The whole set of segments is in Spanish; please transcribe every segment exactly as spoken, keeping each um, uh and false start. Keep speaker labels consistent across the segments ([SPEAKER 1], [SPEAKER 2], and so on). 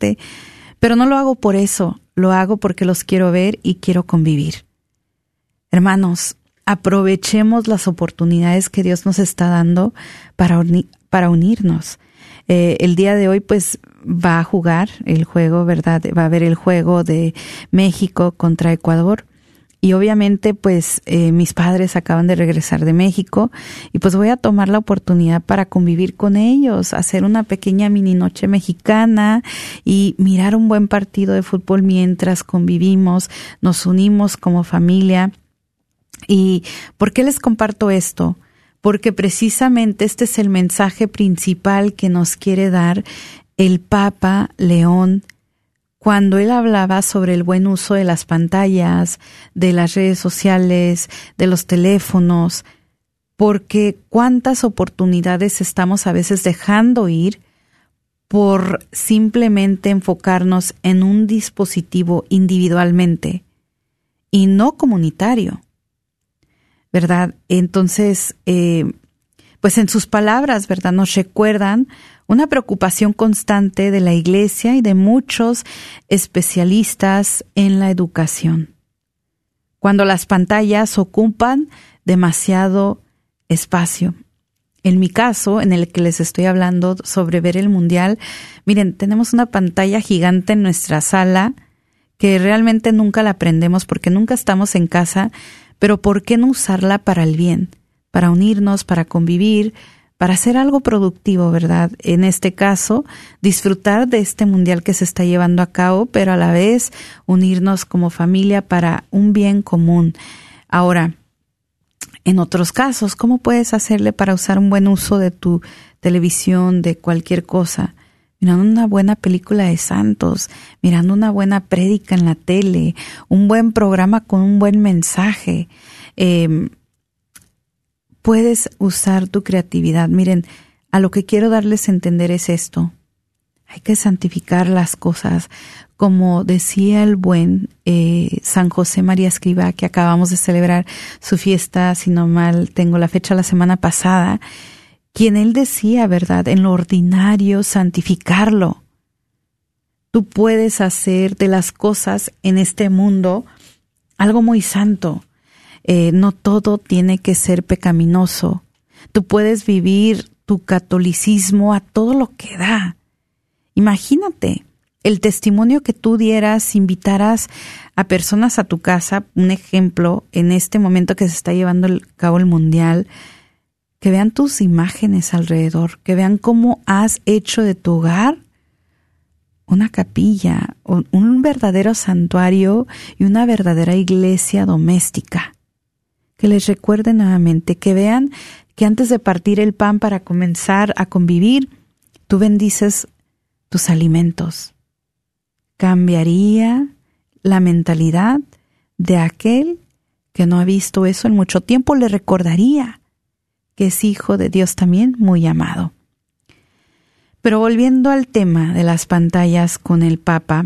[SPEAKER 1] parte, pero no lo hago por eso, lo hago porque los quiero ver y quiero convivir. Hermanos, aprovechemos las oportunidades que Dios nos está dando para, uni- para unirnos. Eh, el día de hoy, pues, va a jugar el juego, ¿verdad? Va a haber el juego de México contra Ecuador. Y obviamente, pues, eh, mis padres acaban de regresar de México y pues voy a tomar la oportunidad para convivir con ellos, hacer una pequeña mini noche mexicana y mirar un buen partido de fútbol mientras convivimos, nos unimos como familia. ¿Y por qué les comparto esto? Porque precisamente este es el mensaje principal que nos quiere dar el Papa León cuando él hablaba sobre el buen uso de las pantallas, de las redes sociales, de los teléfonos, porque cuántas oportunidades estamos a veces dejando ir por simplemente enfocarnos en un dispositivo individualmente y no comunitario, ¿verdad? Entonces, eh, pues en sus palabras, ¿verdad?, nos recuerdan una preocupación constante de la Iglesia y de muchos especialistas en la educación. Cuando las pantallas ocupan demasiado espacio. En mi caso, en el que les estoy hablando sobre ver el Mundial, miren, tenemos una pantalla gigante en nuestra sala que realmente nunca la prendemos porque nunca estamos en casa, pero ¿por qué no usarla para el bien? Para unirnos, para convivir, para hacer algo productivo, ¿verdad? En este caso, disfrutar de este mundial que se está llevando a cabo, pero a la vez unirnos como familia para un bien común. Ahora, en otros casos, ¿cómo puedes hacerle para usar un buen uso de tu televisión, de cualquier cosa? Mirando una buena película de santos, mirando una buena prédica en la tele, un buen programa con un buen mensaje. Eh, puedes usar tu creatividad. Miren, a lo que quiero darles a entender es esto. Hay que santificar las cosas. Como decía el buen eh, San José María Escrivá, que acabamos de celebrar su fiesta, si no mal tengo la fecha, la semana pasada, quien él decía, ¿verdad?, en lo ordinario, santificarlo. Tú puedes hacer de las cosas en este mundo algo muy santo. Eh, no todo tiene que ser pecaminoso. Tú puedes vivir tu catolicismo a todo lo que da. Imagínate el testimonio que tú dieras, invitaras a personas a tu casa, un ejemplo, en este momento que se está llevando a cabo el Mundial, que vean tus imágenes alrededor, que vean cómo has hecho de tu hogar una capilla, un, un verdadero santuario y una verdadera iglesia doméstica. Que les recuerde nuevamente, que vean que antes de partir el pan para comenzar a convivir, tú bendices tus alimentos. Cambiaría la mentalidad de aquel que no ha visto eso en mucho tiempo, le recordaría que es hijo de Dios también muy amado. Pero volviendo al tema de las pantallas con el Papa,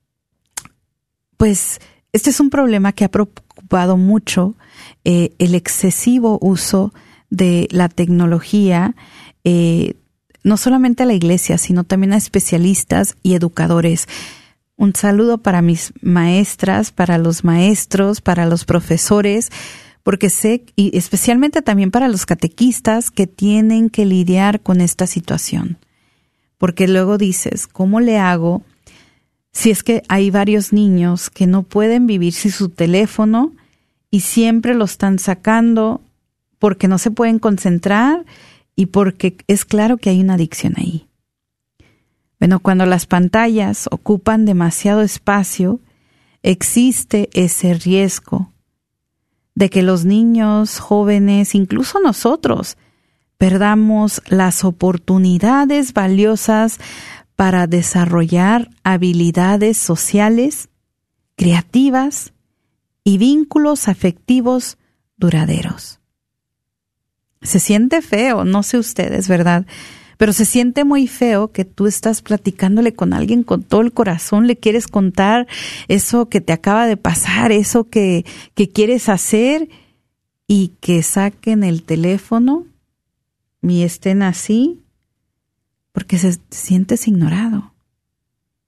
[SPEAKER 1] pues este es un problema que ha preocupado mucho, eh, el excesivo uso de la tecnología, eh, no solamente a la iglesia, sino también a especialistas y educadores. Un saludo para mis maestras, para los maestros, para los profesores, porque sé, y especialmente también para los catequistas que tienen que lidiar con esta situación. Porque luego dices, ¿cómo le hago si es que hay varios niños que no pueden vivir sin su teléfono y siempre lo están sacando porque no se pueden concentrar y porque es claro que hay una adicción ahí? Bueno, cuando las pantallas ocupan demasiado espacio, existe ese riesgo de que los niños, jóvenes, incluso nosotros, perdamos las oportunidades valiosas para desarrollar habilidades sociales, creativas y vínculos afectivos duraderos. Se siente feo, no sé ustedes, ¿verdad? Pero se siente muy feo que tú estás platicándole con alguien con todo el corazón, le quieres contar eso que te acaba de pasar, eso que, que quieres hacer, y que saquen el teléfono y estén así porque se sientes ignorado.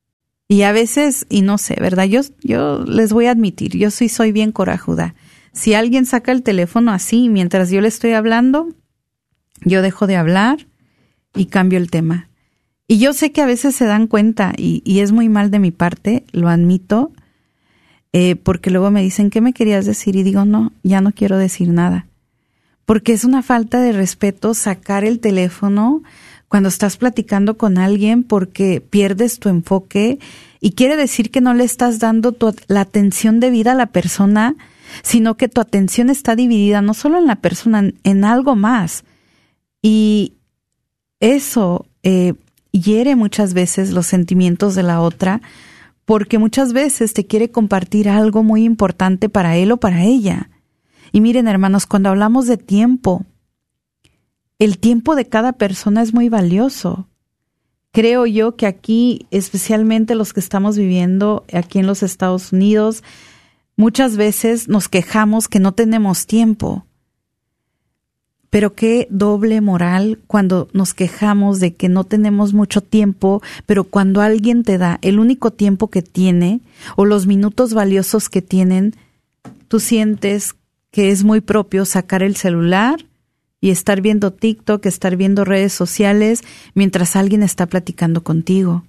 [SPEAKER 1] Y a veces, y no sé, ¿verdad? Yo, yo les voy a admitir, yo sí soy bien corajuda. Si alguien saca el teléfono así mientras yo le estoy hablando, yo dejo de hablar y cambio el tema. Y yo sé que a veces se dan cuenta y, y es muy mal de mi parte, lo admito, eh, porque luego me dicen, ¿qué me querías decir? Y digo, no, ya no quiero decir nada. Porque es una falta de respeto sacar el teléfono cuando estás platicando con alguien porque pierdes tu enfoque y quiere decir que no le estás dando tu, la atención debida a la persona, sino que tu atención está dividida no solo en la persona, en, en algo más. Y eso eh, hiere muchas veces los sentimientos de la otra porque muchas veces te quiere compartir algo muy importante para él o para ella. Y miren, hermanos, cuando hablamos de tiempo, el tiempo de cada persona es muy valioso. Creo yo que aquí, especialmente los que estamos viviendo aquí en los Estados Unidos, muchas veces nos quejamos que no tenemos tiempo. Pero qué doble moral cuando nos quejamos de que no tenemos mucho tiempo, pero cuando alguien te da el único tiempo que tiene o los minutos valiosos que tienen, tú sientes que es muy propio sacar el celular y estar viendo TikTok, estar viendo redes sociales mientras alguien está platicando contigo.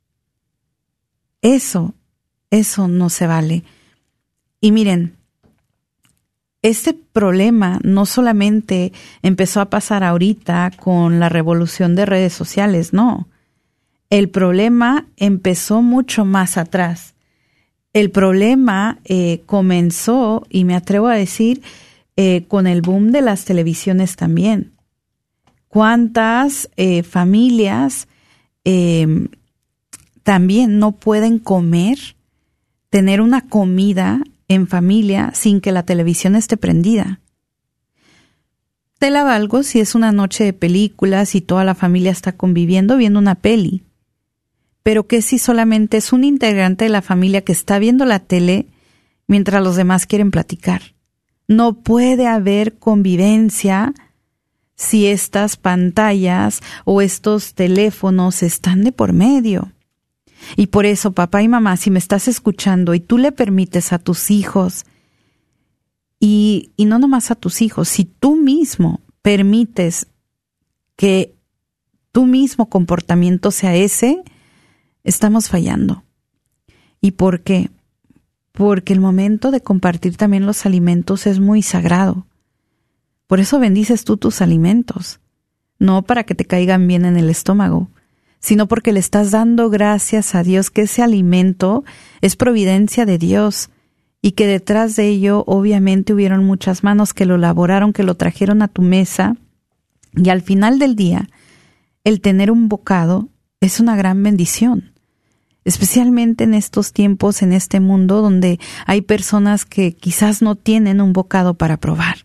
[SPEAKER 1] Eso, eso no se vale. Y miren, este problema no solamente empezó a pasar ahorita con la revolución de redes sociales, no. El problema empezó mucho más atrás. El problema eh, comenzó, y me atrevo a decir, eh, con el boom de las televisiones también. ¿Cuántas eh, familias eh, también no pueden comer, tener una comida en familia sin que la televisión esté prendida? Te la valgo si es una noche de películas y toda la familia está conviviendo viendo una peli. Pero ¿qué si solamente es un integrante de la familia que está viendo la tele mientras los demás quieren platicar? No puede haber convivencia si estas pantallas o estos teléfonos están de por medio. Y por eso, papá y mamá, si me estás escuchando y tú le permites a tus hijos, y, y no nomás a tus hijos, si tú mismo permites que tu mismo comportamiento sea ese, estamos fallando. ¿Y por qué? Porque el momento de compartir también los alimentos es muy sagrado. Por eso bendices tú tus alimentos, no para que te caigan bien en el estómago, sino porque le estás dando gracias a Dios que ese alimento es providencia de Dios y que detrás de ello obviamente hubieron muchas manos que lo elaboraron, que lo trajeron a tu mesa, y al final del día el tener un bocado es una gran bendición, especialmente en estos tiempos, en este mundo donde hay personas que quizás no tienen un bocado para probar.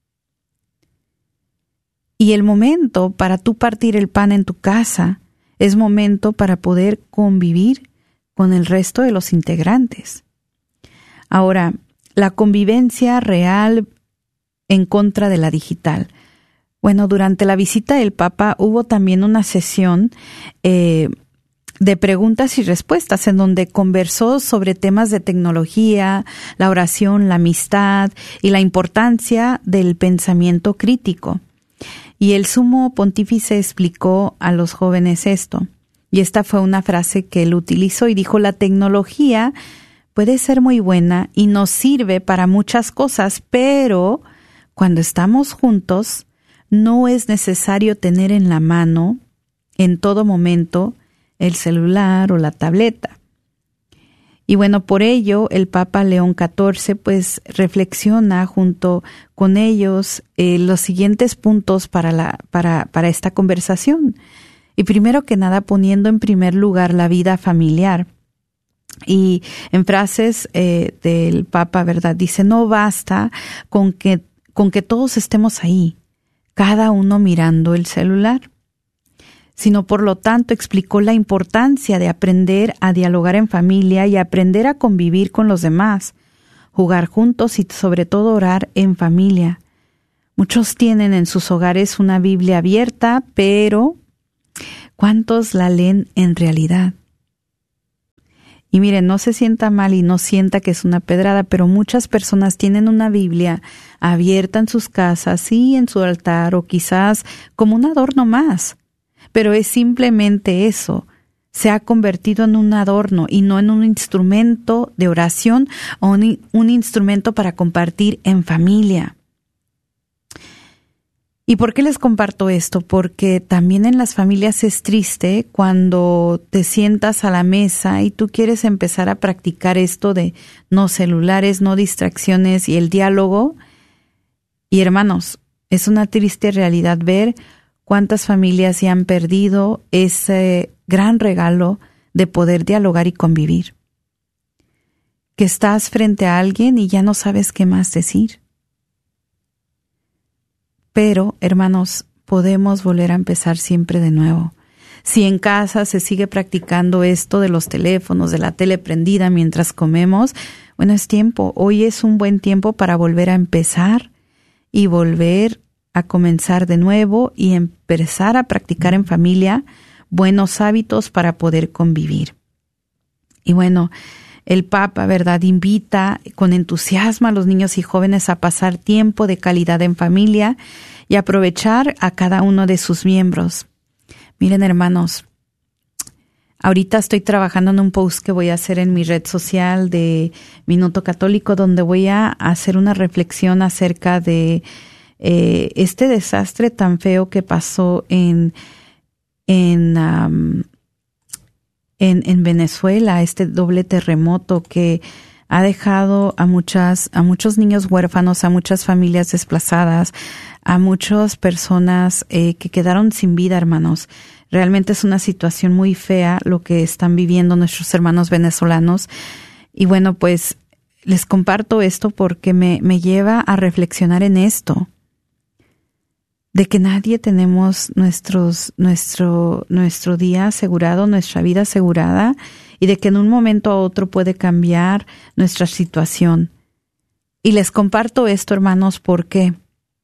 [SPEAKER 1] Y el momento para tú partir el pan en tu casa es momento para poder convivir con el resto de los integrantes. Ahora, la convivencia real en contra de la digital. Bueno, durante la visita del Papa hubo también una sesión eh, de preguntas y respuestas en donde conversó sobre temas de tecnología, la oración, la amistad y la importancia del pensamiento crítico. Y el sumo pontífice explicó a los jóvenes esto. Y esta fue una frase que él utilizó y dijo: la tecnología puede ser muy buena y nos sirve para muchas cosas, pero cuando estamos juntos no es necesario tener en la mano en todo momento el celular o la tableta. Y bueno, por ello el Papa León catorce pues reflexiona junto con ellos eh, los siguientes puntos para, la, para, para esta conversación. Y primero que nada poniendo en primer lugar la vida familiar. Y en frases eh, del Papa, ¿verdad? Dice, no basta con que, con que todos estemos ahí, cada uno mirando el celular, sino por lo tanto explicó la importancia de aprender a dialogar en familia y aprender a convivir con los demás, jugar juntos y sobre todo orar en familia. Muchos tienen en sus hogares una Biblia abierta, pero ¿cuántos la leen en realidad? Y miren, no se sienta mal y no sienta que es una pedrada, pero muchas personas tienen una Biblia abierta en sus casas, sí, en su altar o quizás como un adorno más. Pero es simplemente eso. Se ha convertido en un adorno y no en un instrumento de oración o un, un instrumento para compartir en familia. ¿Y por qué les comparto esto? Porque también en las familias es triste cuando te sientas a la mesa y tú quieres empezar a practicar esto de no celulares, no distracciones y el diálogo. Y hermanos, es una triste realidad ver cuántas familias ya han perdido ese gran regalo de poder dialogar y convivir. Que estás frente a alguien y ya no sabes qué más decir. Pero, hermanos, podemos volver a empezar siempre de nuevo. Si en casa se sigue practicando esto de los teléfonos, de la tele prendida mientras comemos, bueno, es tiempo. Hoy es un buen tiempo para volver a empezar y volver a comenzar de nuevo y empezar a practicar en familia buenos hábitos para poder convivir. Y bueno, el Papa, ¿verdad?, invita con entusiasmo a los niños y jóvenes a pasar tiempo de calidad en familia y aprovechar a cada uno de sus miembros. Miren, hermanos, ahorita estoy trabajando en un post que voy a hacer en mi red social de Minuto Católico, donde voy a hacer una reflexión acerca de eh, este desastre tan feo que pasó en en um, En, en Venezuela, este doble terremoto que ha dejado a muchas, a muchos niños huérfanos, a muchas familias desplazadas, a muchas personas eh, que quedaron sin vida, hermanos. Realmente es una situación muy fea lo que están viviendo nuestros hermanos venezolanos. Y bueno, pues les comparto esto porque me, me lleva a reflexionar en esto. De que nadie tenemos nuestros, nuestro, nuestro día asegurado, nuestra vida asegurada, y de que en un momento a otro puede cambiar nuestra situación. Y les comparto esto, hermanos, ¿por qué?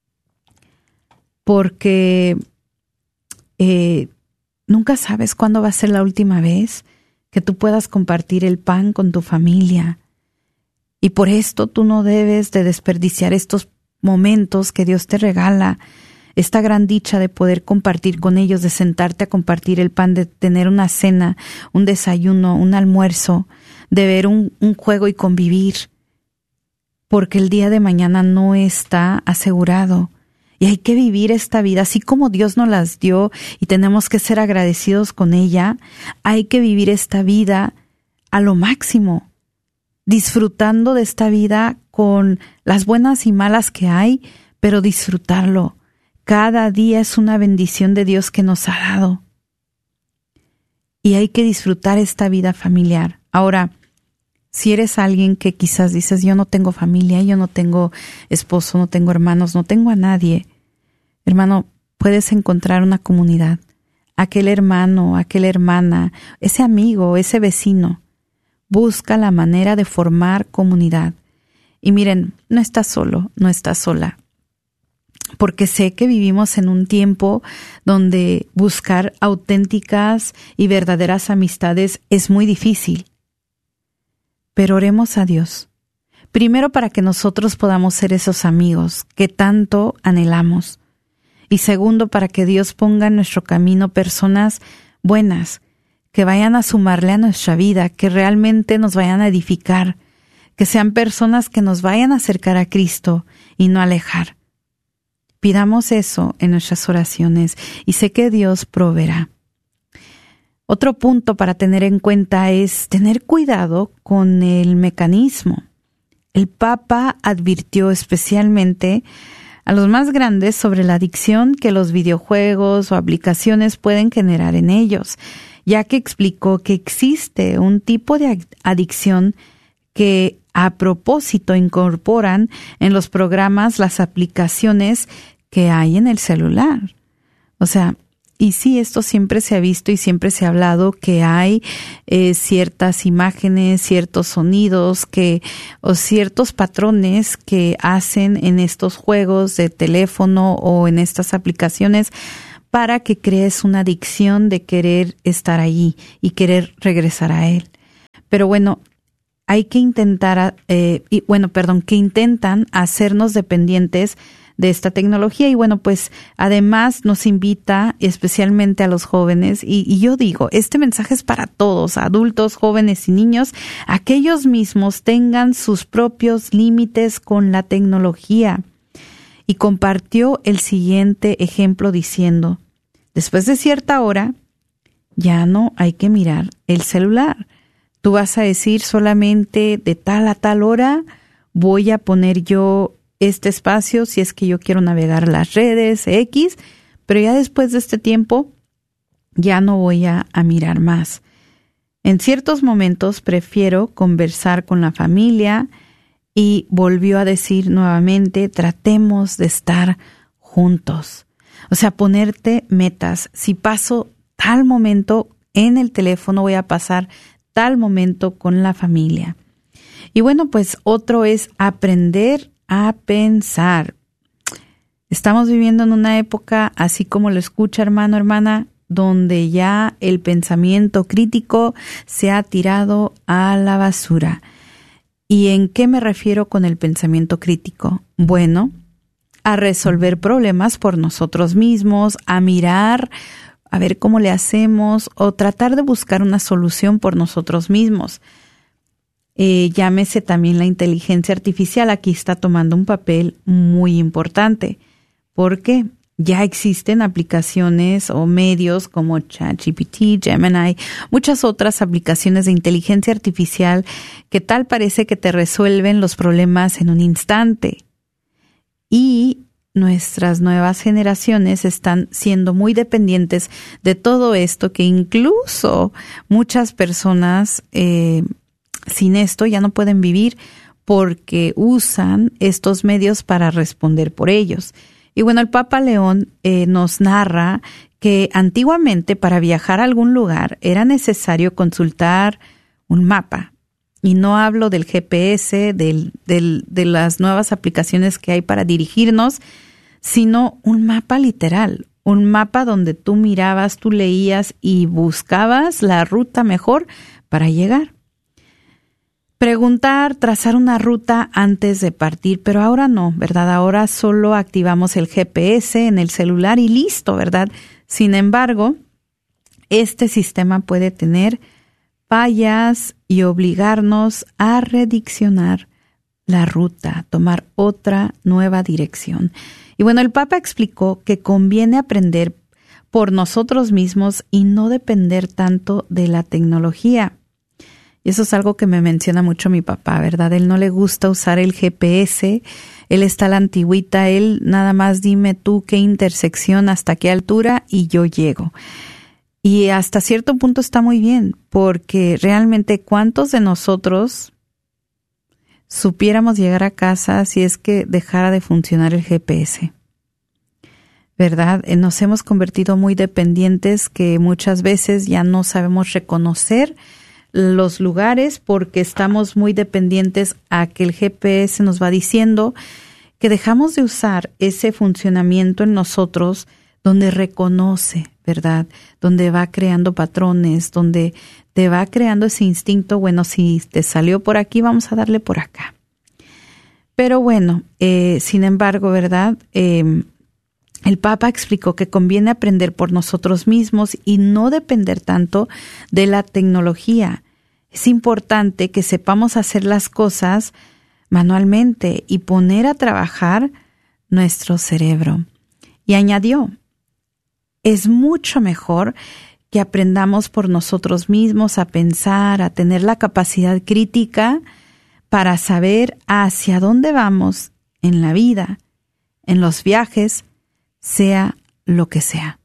[SPEAKER 1] Porque eh, nunca sabes cuándo va a ser la última vez que tú puedas compartir el pan con tu familia. Y por esto tú no debes de desperdiciar estos momentos que Dios te regala, esta gran dicha de poder compartir con ellos, de sentarte a compartir el pan, de tener una cena, un desayuno, un almuerzo, de ver un, un juego y convivir, porque el día de mañana no está asegurado. Y hay que vivir esta vida así como Dios nos las dio y tenemos que ser agradecidos con ella. Hay que vivir esta vida a lo máximo, disfrutando de esta vida con las buenas y malas que hay, pero disfrutarlo. Cada día es una bendición de Dios que nos ha dado. Y hay que disfrutar esta vida familiar. Ahora, si eres alguien que quizás dices, yo no tengo familia, yo no tengo esposo, no tengo hermanos, no tengo a nadie, hermano, puedes encontrar una comunidad. Aquel hermano, aquella hermana, ese amigo, ese vecino. Busca la manera de formar comunidad. Y miren, no estás solo, no estás sola. Porque sé que vivimos en un tiempo donde buscar auténticas y verdaderas amistades es muy difícil. Pero oremos a Dios, primero para que nosotros podamos ser esos amigos que tanto anhelamos, y segundo para que Dios ponga en nuestro camino personas buenas, que vayan a sumarle a nuestra vida, que realmente nos vayan a edificar, que sean personas que nos vayan a acercar a Cristo y no alejar. Pidamos eso en nuestras oraciones y sé que Dios proveerá. Otro punto para tener en cuenta es tener cuidado con el mecanismo. El Papa advirtió especialmente a los más grandes sobre la adicción que los videojuegos o aplicaciones pueden generar en ellos, ya que explicó que existe un tipo de adicción que a propósito incorporan en los programas las aplicaciones que hay en el celular. O sea, y sí, esto siempre se ha visto y siempre se ha hablado que hay eh, ciertas imágenes, ciertos sonidos que o ciertos patrones que hacen en estos juegos de teléfono o en estas aplicaciones para que crees una adicción de querer estar allí y querer regresar a él. Pero bueno, hay que intentar, eh, y, bueno, perdón, que intentan hacernos dependientes de esta tecnología. Y bueno, pues además nos invita especialmente a los jóvenes, y, y yo digo, este mensaje es para todos, adultos, jóvenes y niños, a que ellos mismos tengan sus propios límites con la tecnología. Y compartió el siguiente ejemplo diciendo, después de cierta hora, ya no hay que mirar el celular. Tú vas a decir solamente de tal a tal hora voy a poner yo este espacio si es que yo quiero navegar las redes X, pero ya después de este tiempo ya no voy a, a mirar más. En ciertos momentos prefiero conversar con la familia y volvió a decir nuevamente, tratemos de estar juntos. O sea, ponerte metas. Si paso tal momento en el teléfono, voy a pasar tal momento con la familia. Y bueno, pues otro es aprender a pensar. Estamos viviendo en una época, así como lo escucha hermano, hermana, donde ya el pensamiento crítico se ha tirado a la basura. ¿Y en qué me refiero con el pensamiento crítico? Bueno, a resolver problemas por nosotros mismos, a mirar a ver cómo le hacemos o tratar de buscar una solución por nosotros mismos. Eh, llámese también la inteligencia artificial, aquí está tomando un papel muy importante. ¿Por qué? Ya existen aplicaciones o medios como ChatGPT, Gemini, muchas otras aplicaciones de inteligencia artificial que tal parece que te resuelven los problemas en un instante. Y nuestras nuevas generaciones están siendo muy dependientes de todo esto, que incluso muchas personas eh, sin esto ya no pueden vivir porque usan estos medios para responder por ellos. Y bueno, el Papa León eh, nos narra que antiguamente para viajar a algún lugar era necesario consultar un mapa. Y no hablo del G P S, del, del, de las nuevas aplicaciones que hay para dirigirnos, sino un mapa literal, un mapa donde tú mirabas, tú leías y buscabas la ruta mejor para llegar. Preguntar, trazar una ruta antes de partir, pero ahora no, ¿verdad? Ahora solo activamos el G P S en el celular y listo, ¿verdad? Sin embargo, este sistema puede tener fallas y obligarnos a rediccionar la ruta, tomar otra nueva dirección. Y bueno, el Papa explicó que conviene aprender por nosotros mismos y no depender tanto de la tecnología. Y eso es algo que me menciona mucho mi papá, ¿verdad? Él no le gusta usar el G P S, él está a la antigüita, él nada más dime tú qué intersección, hasta qué altura y yo llego. Y hasta cierto punto está muy bien, porque realmente ¿cuántos de nosotros supiéramos llegar a casa si es que dejara de funcionar el G P S? ¿Verdad? Nos hemos convertido muy dependientes que muchas veces ya no sabemos reconocer los lugares porque estamos muy dependientes a que el G P S nos va diciendo que dejamos de usar ese funcionamiento en nosotros donde reconoce, ¿verdad? Donde va creando patrones, donde te va creando ese instinto, bueno, si te salió por aquí, vamos a darle por acá. Pero bueno, eh, sin embargo, ¿verdad? Eh, el Papa explicó que conviene aprender por nosotros mismos y no depender tanto de la tecnología. Es importante que sepamos hacer las cosas manualmente y poner a trabajar nuestro cerebro. Y añadió, es mucho mejor que aprendamos por nosotros mismos a pensar, a tener la capacidad crítica para saber hacia dónde vamos en la vida, en los viajes, sea lo que sea.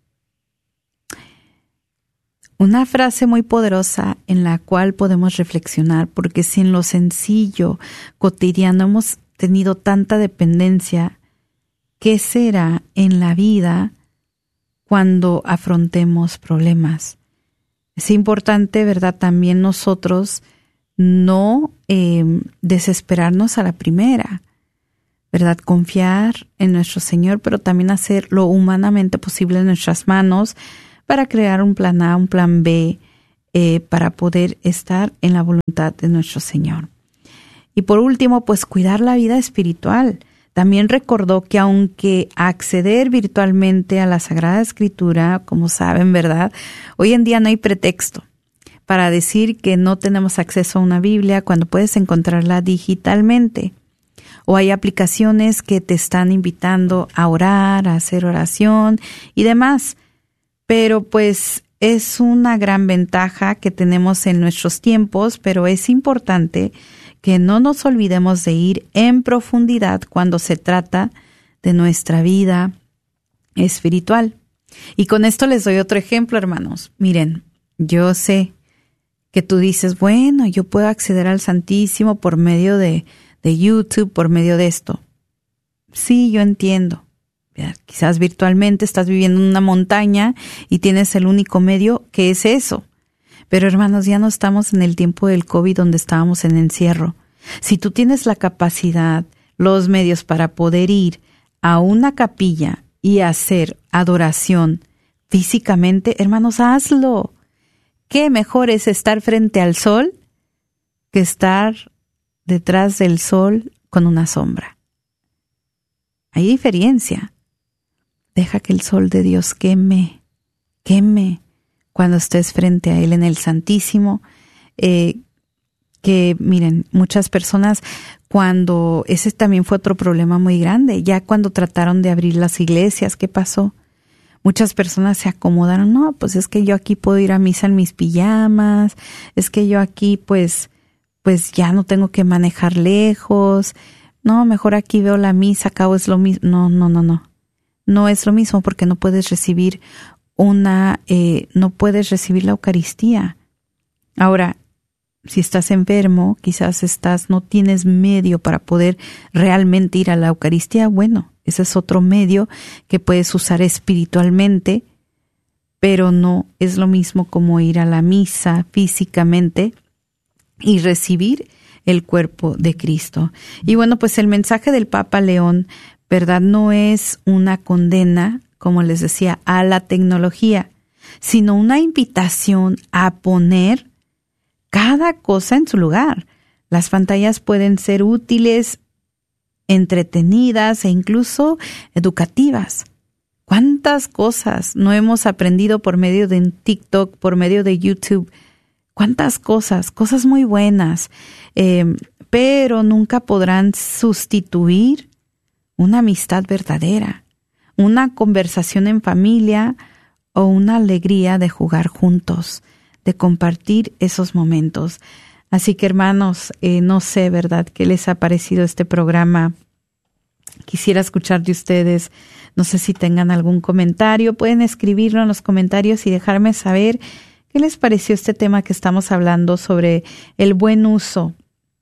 [SPEAKER 1] Una frase muy poderosa en la cual podemos reflexionar, porque si en lo sencillo, cotidiano, hemos tenido tanta dependencia, ¿qué será en la vida cuando afrontemos problemas? Es importante, ¿verdad?, también nosotros no eh, desesperarnos a la primera, ¿verdad? Confiar en nuestro Señor, pero también hacer lo humanamente posible en nuestras manos para crear un plan A, un plan B, eh, para poder estar en la voluntad de nuestro Señor. Y por último, pues cuidar la vida espiritual. También recordó que aunque acceder virtualmente a la Sagrada Escritura, como saben, ¿verdad? Hoy en día no hay pretexto para decir que no tenemos acceso a una Biblia cuando puedes encontrarla digitalmente. O hay aplicaciones que te están invitando a orar, a hacer oración y demás. Pero pues es una gran ventaja que tenemos en nuestros tiempos, pero es importante que no nos olvidemos de ir en profundidad cuando se trata de nuestra vida espiritual. Y con esto les doy otro ejemplo, hermanos. Miren, yo sé que tú dices, bueno, yo puedo acceder al Santísimo por medio de, de YouTube, por medio de esto. Sí, yo entiendo. Quizás virtualmente estás viviendo en una montaña y tienes el único medio que es eso. Pero hermanos, ya no estamos en el tiempo del COVID donde estábamos en encierro. Si tú tienes la capacidad, los medios para poder ir a una capilla y hacer adoración físicamente, hermanos, hazlo. ¿Qué mejor es estar frente al sol que estar detrás del sol con una sombra? Hay diferencia. Deja que el sol de Dios queme, queme cuando estés frente a Él en el Santísimo. Eh, que miren, muchas personas cuando, ese también fue otro problema muy grande, ya cuando trataron de abrir las iglesias, ¿qué pasó? Muchas personas se acomodaron, no, pues es que yo aquí puedo ir a misa en mis pijamas, es que yo aquí pues, pues ya no tengo que manejar lejos, no, mejor aquí veo la misa, acabo es lo mismo, no, no, no, no, no es lo mismo porque no puedes recibir una, eh, no puedes recibir la Eucaristía. Ahora, si estás enfermo, quizás estás, no tienes medio para poder realmente ir a la Eucaristía, bueno, ese es otro medio que puedes usar espiritualmente, pero no es lo mismo como ir a la misa físicamente y recibir el cuerpo de Cristo. Y bueno, pues el mensaje del Papa León, ¿verdad? No es una condena, como les decía, a la tecnología, sino una invitación a poner cada cosa en su lugar. Las pantallas pueden ser útiles, entretenidas e incluso educativas. ¿Cuántas cosas no hemos aprendido por medio de TikTok, por medio de YouTube? ¿Cuántas cosas? Cosas muy buenas, eh, pero nunca podrán sustituir una amistad verdadera, una conversación en familia o una alegría de jugar juntos, de compartir esos momentos. Así que hermanos, eh, no sé, ¿verdad?, qué les ha parecido este programa. Quisiera escuchar de ustedes. No sé si tengan algún comentario. Pueden escribirlo en los comentarios y dejarme saber qué les pareció este tema que estamos hablando sobre el buen uso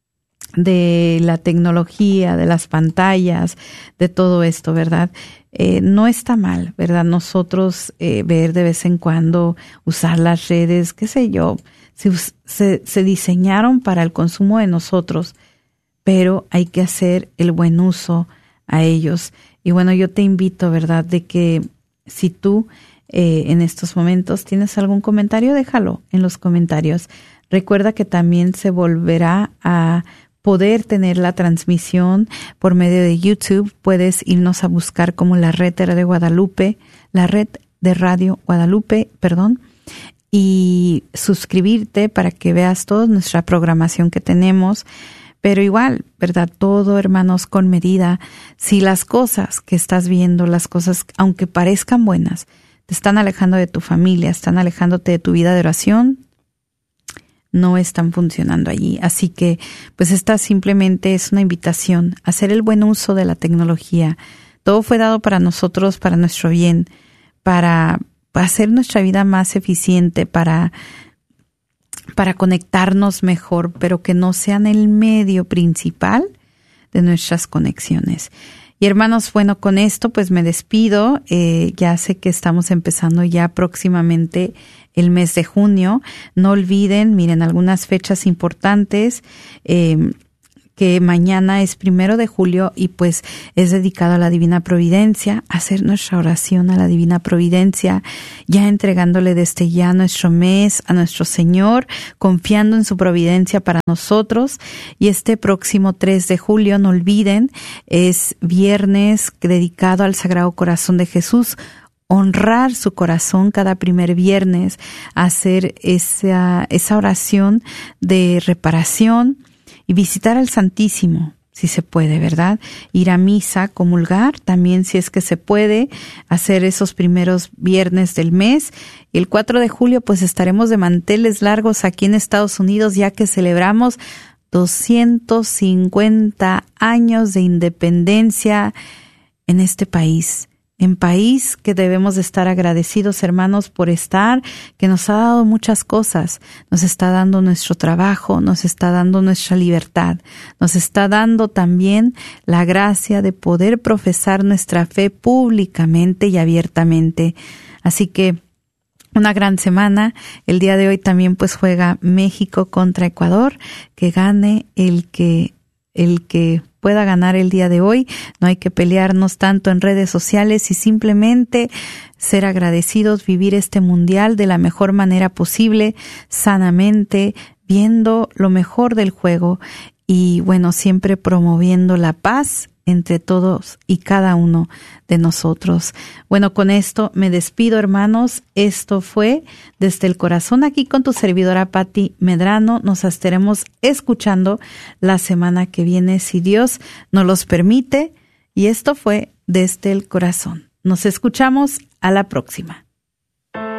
[SPEAKER 1] de la tecnología, de las pantallas, de todo esto, ¿verdad? Eh, no está mal, ¿verdad? Nosotros eh, ver de vez en cuando, usar las redes, qué sé yo, se, se, se diseñaron para el consumo de nosotros, pero hay que hacer el buen uso a ellos. Y bueno, yo te invito, ¿verdad?, de que si tú eh, en estos momentos tienes algún comentario, déjalo en los comentarios. Recuerda que también se volverá a poder tener la transmisión por medio de YouTube. Puedes irnos a buscar como la red de Radio Guadalupe, la red de Radio Guadalupe, perdón, y suscribirte para que veas toda nuestra programación que tenemos. Pero igual, ¿verdad? Todo, hermanos, con medida. Si las cosas que estás viendo, las cosas, aunque parezcan buenas, te están alejando de tu familia, están alejándote de tu vida de oración, no están funcionando allí. Así que, pues esta simplemente es una invitación a hacer el buen uso de la tecnología. Todo fue dado para nosotros, para nuestro bien, para hacer nuestra vida más eficiente, para, para conectarnos mejor, pero que no sean el medio principal de nuestras conexiones. Y hermanos, bueno, con esto pues me despido. Eh, ya sé que estamos empezando ya próximamente el mes de junio. No olviden, miren, algunas fechas importantes. Eh, que mañana es primero de julio y pues es dedicado a la Divina Providencia, hacer nuestra oración a la Divina Providencia, ya entregándole desde ya nuestro mes a nuestro Señor, confiando en su providencia para nosotros. Y este próximo tres de julio, no olviden, es viernes dedicado al Sagrado Corazón de Jesús. Honrar su corazón cada primer viernes, hacer esa, esa oración de reparación y visitar al Santísimo, si se puede, ¿verdad? Ir a misa, comulgar, también si es que se puede, hacer esos primeros viernes del mes. El cuatro de julio pues estaremos de manteles largos aquí en Estados Unidos, ya que celebramos doscientos cincuenta años de independencia en este país. En país que debemos de estar agradecidos, hermanos, por estar, que nos ha dado muchas cosas. Nos está dando nuestro trabajo, nos está dando nuestra libertad, nos está dando también la gracia de poder profesar nuestra fe públicamente y abiertamente. Así que una gran semana. El día de hoy también pues juega México contra Ecuador. Que gane el que el que pueda ganar el día de hoy. No hay que pelearnos tanto en redes sociales y simplemente ser agradecidos, vivir este mundial de la mejor manera posible, sanamente, viendo lo mejor del juego y bueno, siempre promoviendo la paz entre todos y cada uno de nosotros. Bueno, con esto me despido, hermanos. Esto fue Desde el Corazón, aquí con tu servidora Patti Medrano. Nos estaremos escuchando la semana que viene, si Dios nos los permite. Y esto fue Desde el Corazón. Nos escuchamos a la próxima.